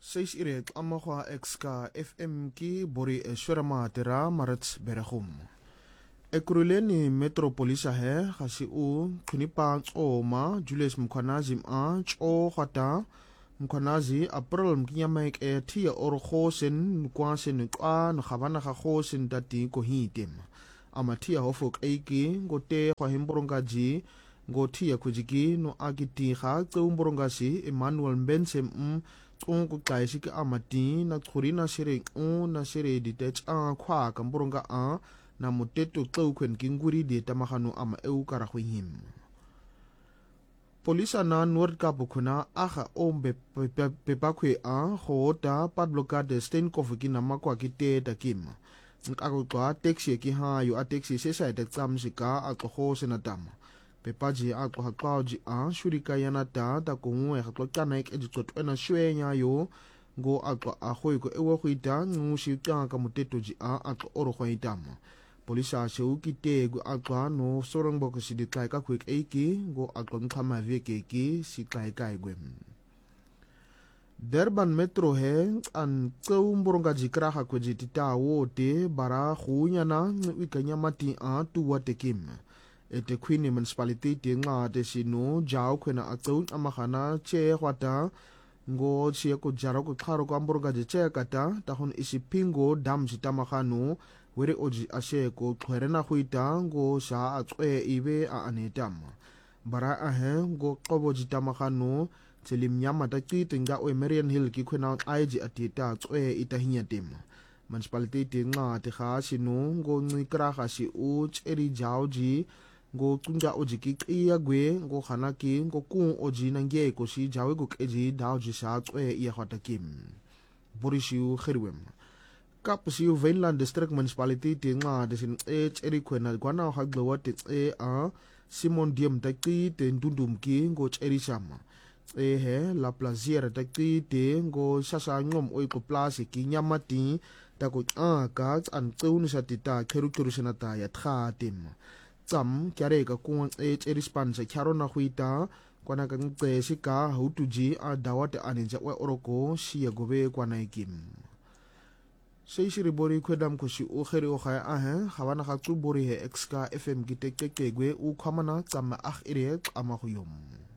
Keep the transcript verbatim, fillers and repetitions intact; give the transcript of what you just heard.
seis ire amagwa exka F M ki bori shwerama tera marats beragum. Ekuruleni metropolisa he gasi u kunipa oma Julius Mkhwanazi a cho khata Mkhwanazi April mkinyamaik e tia orgo sen kwasen kwa no khabana ga go sen dati ko hitem. Amatia hofok eiki ngote kwa himborongaji ngotia kujiki no agiti ga tsumborongasi Emmanuel Mbensem m ungu kaisiki amati na kurina shere u na shere ditech a kwa kamboronga a na moteto tlokwen kinguri de tamahanu ama eu karahwihim. Polisa na Noord Kaap kuna aga ombe pepakwe a hoota padloka de Steenkoff ki na makwa ki te takim. Nkakutwa taxi ki ha yu a taxi sesa ite tsamsika a tloho senatama. Pepaji a tloha klauji a shurika yanata ta kungwe hatlokya naik editotwe na shwe nya yo go a tlo a hoi ko ewa huita ngushi kanga mutetoji a a tlo oro huitama. Polisa se uki te gu a tlo no sorong boko si ditlai ka kwek eiki go a tlo nkama veke ki si tlai ka igwem. Durban Metro he an tseu mboronga jikraha kweji tita wote bara hunyana wikanya mati a tuwa tekim. Ete kwini municipality nga te sino jao kwena atseu amahana che hwata ngo che ko jaro ko kharo ko mboronga je kata tahon isipingo dam sitamahano were oji ashe ko khwerena huita ngo sha atswe ibe a anetam. Bara ahe ngo qobo jitamahano Selim nyama ta kiti nga o Marian Hill ki kwena aiji atita tswe itahinya tem. Municipality nga te kha sino ngo ngikra kha si u cheri jauji ngo kunja oji ki iya gwe ngo khanaki ngo ku oji nange ko si jawe ko keji dauji sa tswe iya khatakim. Borishiu khirwem. Kap si Wynland District Municipality nga de sin e cheri kwena gwana ha glowa te e a Simon Diem ta ki te ndundum ki ngo cheri sama. Ehe la plaisir ta ki te ngo sasa ngom oi ko place ki nyamati ta ko a ka an tseuni sa tita kheru kheru senata ya tha tim tsam kyare ka ku e e response kharona huita kwana ka ngce sika hutuji a dawate aninja wa oroko si ya gobe kwana ikim seishiri bori kwedam ko si o khere o kha a he khawana ka tu bori he exka F M ki te ke gwe u khamana tsama akh ire ama huyom.